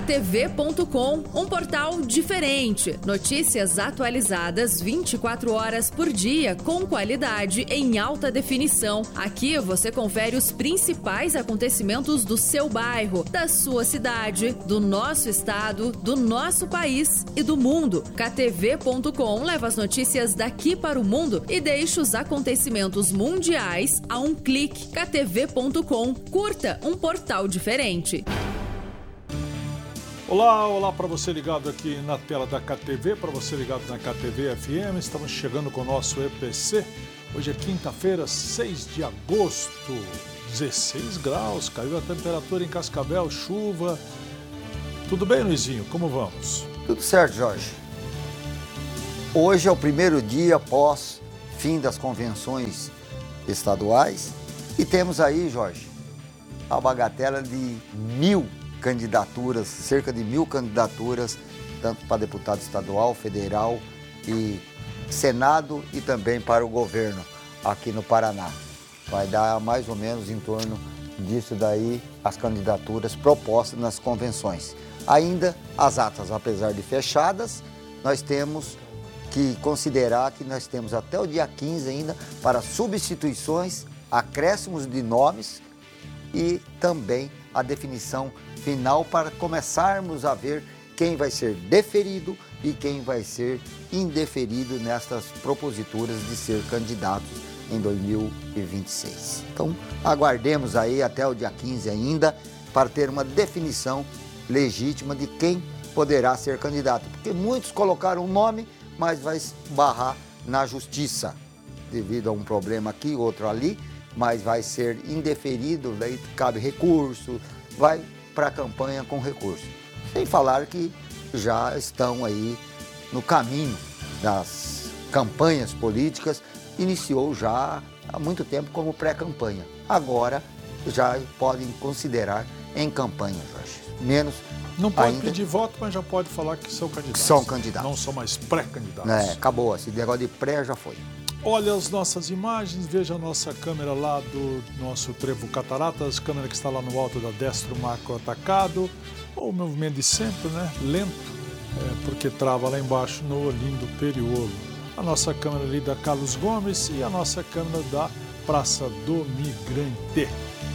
KTV.com, um portal diferente. Notícias atualizadas 24 horas por dia, com qualidade em alta definição. Aqui você confere os principais acontecimentos do seu bairro, da sua cidade, do nosso estado, do nosso país e do mundo. KTV.com leva as notícias daqui para o mundo e deixa os acontecimentos mundiais a um clique. KTV.com, curta um portal diferente. Olá para você ligado aqui na tela da KTV, para você ligado na KTV FM, estamos chegando com o nosso EPC. Hoje é quinta-feira, 6 de agosto, 16 graus, caiu a temperatura em Cascavel, chuva. Tudo bem, Luizinho? Como vamos? Tudo certo, Jorge. Hoje é o primeiro dia após fim das convenções estaduais e temos aí, Jorge, a bagatela de 1.000 candidaturas, cerca de 1.000 candidaturas, tanto para deputado estadual, federal e Senado e também para o governo aqui no Paraná. Vai dar mais ou menos em torno disso daí as candidaturas propostas nas convenções. Ainda as atas, apesar de fechadas, nós temos que considerar que nós temos até o dia 15 ainda para substituições, acréscimos de nomes e também a definição final para começarmos a ver quem vai ser deferido e quem vai ser indeferido nestas proposituras de ser candidatos em 2026. Então, aguardemos aí até o dia 15 ainda para ter uma definição legítima de quem poderá ser candidato, porque muitos colocaram um nome, mas vai barrar na justiça, devido a um problema aqui, outro ali, mas vai ser indeferido, daí cabe recurso, vai para a campanha com recurso. Sem falar que já estão aí no caminho das campanhas políticas, iniciou já há muito tempo como pré-campanha. Agora já podem considerar em campanha, Jorge. Menos não pode ainda pedir voto, mas já pode falar que são candidatos. São candidatos. Não são mais pré-candidatos. Acabou, esse negócio de pré já foi. Olha as nossas imagens, veja a nossa câmera lá do nosso Trevo Cataratas, câmera que está lá no alto da Destro Macro Atacado. O movimento de sempre, né? Lento, porque trava lá embaixo no Olindo Periolo. A nossa câmera ali da Carlos Gomes e a nossa câmera da Praça do Migrante.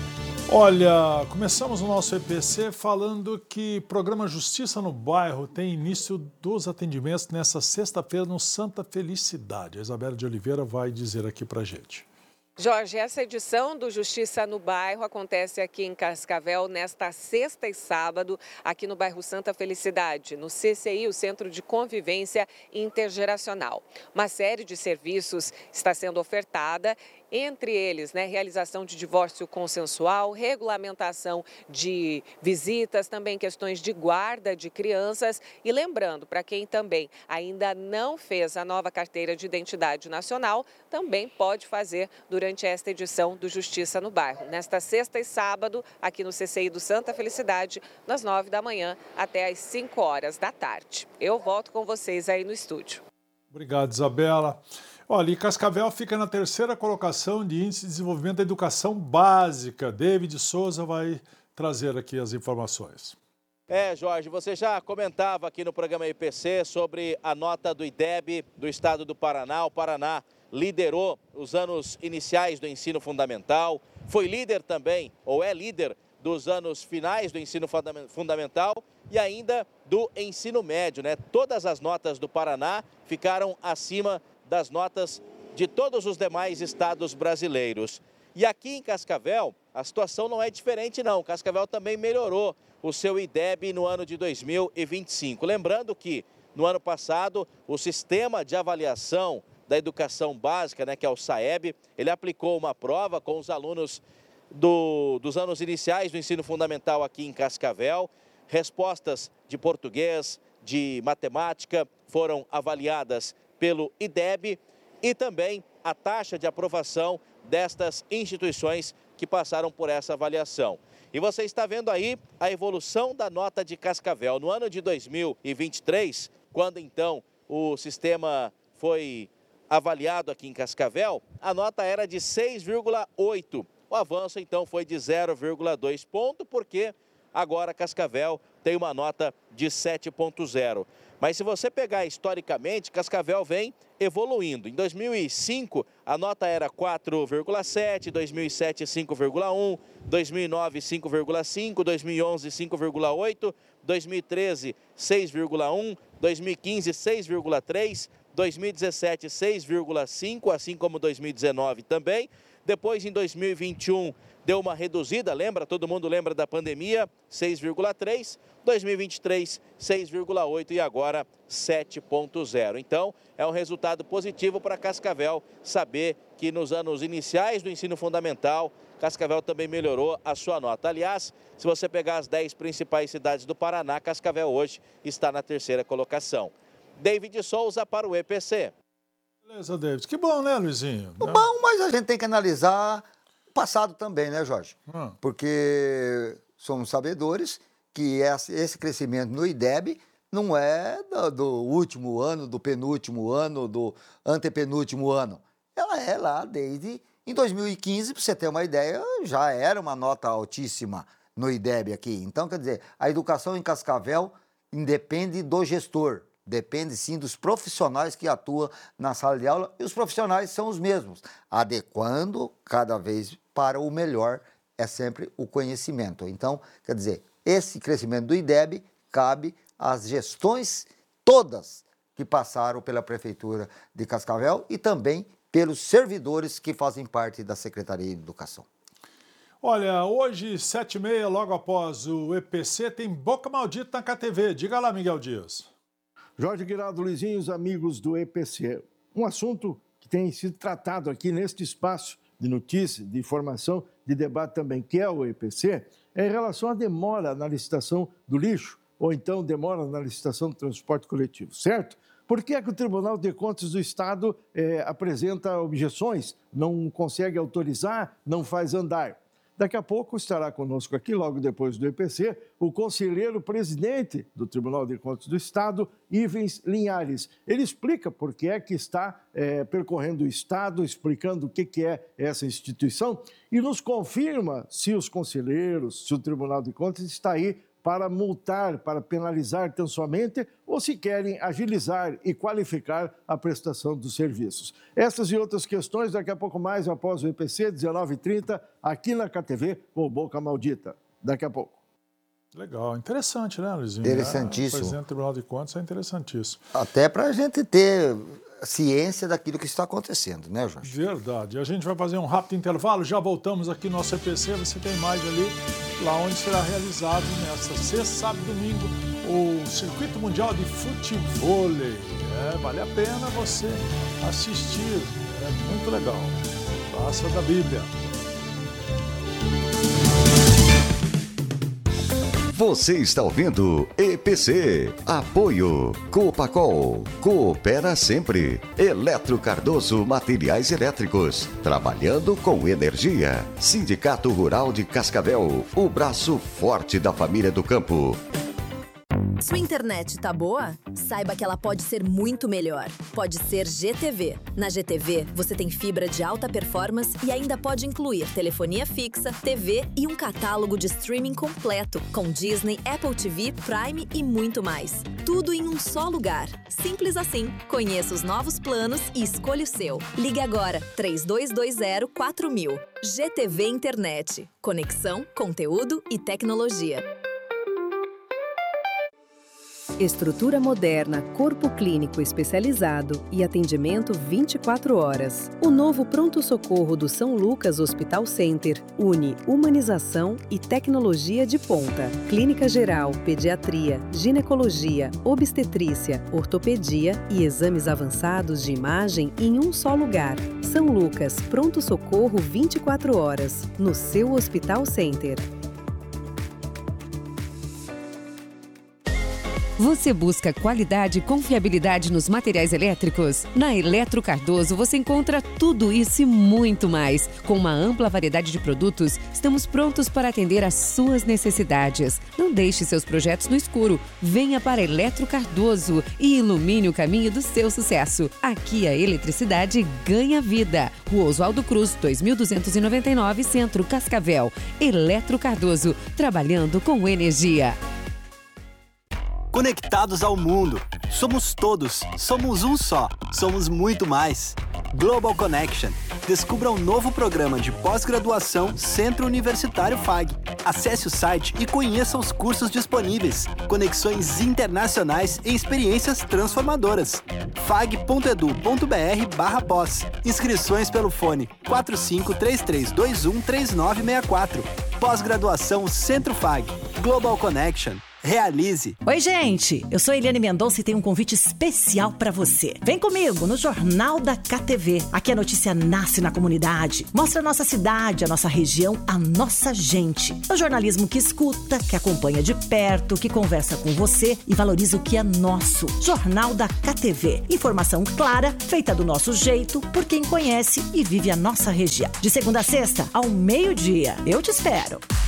Olha, começamos o nosso EPC falando que o programa Justiça no Bairro tem início dos atendimentos nessa sexta-feira no Santa Felicidade. A Isabela de Oliveira vai dizer aqui pra gente. Jorge, essa edição do Justiça no Bairro acontece aqui em Cascavel nesta sexta e sábado, aqui no bairro Santa Felicidade, no CCI, o Centro de Convivência Intergeracional. Uma série de serviços está sendo ofertada, entre eles, realização de divórcio consensual, regulamentação de visitas, também questões de guarda de crianças. E lembrando, para quem também ainda não fez a nova carteira de identidade nacional, também pode fazer durante esta edição do Justiça no Bairro. Nesta sexta e sábado, aqui no CCI do Santa Felicidade, das 9 da manhã até às 5 horas da tarde. Eu volto com vocês aí no estúdio. Obrigado, Isabela. Olha, e Cascavel fica na terceira colocação de índice de desenvolvimento da educação básica. David Souza vai trazer aqui as informações. Jorge, você já comentava aqui no programa IPC sobre a nota do IDEB do estado do Paraná. O Paraná liderou os anos iniciais do ensino fundamental, foi líder também, ou é líder dos anos finais do ensino fundamental e ainda do ensino médio, Todas as notas do Paraná ficaram acima das notas de todos os demais estados brasileiros. E aqui em Cascavel, a situação não é diferente não. Cascavel também melhorou o seu IDEB no ano de 2025. Lembrando que no ano passado, o Sistema de Avaliação da Educação Básica, que é o SAEB, ele aplicou uma prova com os alunos dos anos iniciais do ensino fundamental aqui em Cascavel. Respostas de português, de matemática foram avaliadas pelo IDEB e também a taxa de aprovação destas instituições que passaram por essa avaliação. E você está vendo aí a evolução da nota de Cascavel. No ano de 2023, quando então o sistema foi avaliado aqui em Cascavel, a nota era de 6,8. O avanço então foi de 0,2 ponto, porque agora Cascavel tem uma nota de 7,0. Mas se você pegar historicamente, Cascavel vem evoluindo. Em 2005, a nota era 4,7, 2007, 5,1, 2009, 5,5, 2011, 5,8, 2013, 6,1, 2015, 6,3, 2017, 6,5, assim como 2019 também. Depois, em 2021, deu uma reduzida, lembra? Todo mundo lembra da pandemia, 6,3, 2023, 6,8 e agora 7,0. Então, é um resultado positivo para Cascavel saber que nos anos iniciais do ensino fundamental, Cascavel também melhorou a sua nota. Aliás, se você pegar as 10 principais cidades do Paraná, Cascavel hoje está na 3ª colocação. David Souza para o EPC. Beleza, David. Que bom, né, Luizinho? Bom, mas a gente tem que analisar o passado também, né, Jorge? Porque somos sabedores que esse crescimento no IDEB não é do último ano, do penúltimo ano, do antepenúltimo ano. Ela é lá desde em 2015, para você ter uma ideia, já era uma nota altíssima no IDEB aqui. Então, quer dizer, a educação em Cascavel independe do gestor. Depende, sim, dos profissionais que atuam na sala de aula, e os profissionais são os mesmos, adequando cada vez para o melhor, é sempre o conhecimento. Então, quer dizer, esse crescimento do IDEB cabe às gestões todas que passaram pela Prefeitura de Cascavel e também pelos servidores que fazem parte da Secretaria de Educação. Olha, hoje, 7h30, logo após o EPC, tem Boca Maldita na KTV. Diga lá, Miguel Dias. Jorge Guiraldo, Luizinho, os amigos do EPC. Um assunto que tem sido tratado aqui neste espaço de notícia, de informação, de debate também, que é o EPC, é em relação à demora na licitação do lixo, ou então demora na licitação do transporte coletivo, certo? Por que é que o Tribunal de Contas do Estado apresenta objeções, não consegue autorizar, não faz andar? Daqui a pouco estará conosco aqui, logo depois do EPC, o conselheiro-presidente do Tribunal de Contas do Estado, Ivens Linhares. Ele explica por que é que está percorrendo o Estado, explicando o que é essa instituição e nos confirma se os conselheiros, se o Tribunal de Contas está aí para multar, para penalizar tão somente, ou se querem agilizar e qualificar a prestação dos serviços. Essas e outras questões, daqui a pouco mais, após o EPC, 19h30, aqui na KTV, com o Boca Maldita. Daqui a pouco. Legal, interessante, né, Luizinho? Interessantíssimo. O presidente do Tribunal de Contas é interessantíssimo. Até para a gente ter ciência daquilo que está acontecendo, né, Jorge? Verdade. A gente vai fazer um rápido intervalo, já voltamos aqui no nosso EPC, você tem imagem ali, lá onde será realizado nesta sexta, sábado e domingo, o Circuito Mundial de Futevôlei. Vale a pena você assistir, é muito legal. Praça da Bíblia. Você está ouvindo EPC. Apoio Copacol. Coopera sempre. Eletro Cardoso Materiais Elétricos. Trabalhando com energia. Sindicato Rural de Cascavel. O braço forte da família do campo. Sua internet tá boa? Saiba que ela pode ser muito melhor. Pode ser GTV. Na GTV, você tem fibra de alta performance e ainda pode incluir telefonia fixa, TV e um catálogo de streaming completo, com Disney, Apple TV, Prime e muito mais. Tudo em um só lugar. Simples assim. Conheça os novos planos e escolha o seu. Ligue agora, 3220-4000. GTV Internet. Conexão, conteúdo e tecnologia. Estrutura moderna, corpo clínico especializado e atendimento 24 horas. O novo pronto-socorro do São Lucas Hospital Center une humanização e tecnologia de ponta. Clínica geral, pediatria, ginecologia, obstetrícia, ortopedia e exames avançados de imagem em um só lugar. São Lucas, pronto-socorro 24 horas, no seu Hospital Center. Você busca qualidade e confiabilidade nos materiais elétricos? Na Eletro Cardoso você encontra tudo isso e muito mais. Com uma ampla variedade de produtos, estamos prontos para atender às suas necessidades. Não deixe seus projetos no escuro. Venha para Eletro Cardoso e ilumine o caminho do seu sucesso. Aqui a eletricidade ganha vida. Rua Oswaldo Cruz, 2299, Centro, Cascavel. Eletro Cardoso, trabalhando com energia. Conectados ao mundo. Somos todos. Somos um só. Somos muito mais. Global Connection. Descubra um novo programa de pós-graduação Centro Universitário FAG. Acesse o site e conheça os cursos disponíveis. Conexões internacionais e experiências transformadoras. fag.edu.br/pós. Inscrições pelo fone 4533213964. Pós-graduação Centro FAG. Global Connection. Realize. Oi, gente. Eu sou Eliane Mendonça e tenho um convite especial para você. Vem comigo no Jornal da KTV. Aqui a notícia nasce na comunidade. Mostra a nossa cidade, a nossa região, a nossa gente. É o jornalismo que escuta, que acompanha de perto, que conversa com você e valoriza o que é nosso. Jornal da KTV. Informação clara, feita do nosso jeito, por quem conhece e vive a nossa região. De segunda a sexta, ao meio-dia. Eu te espero.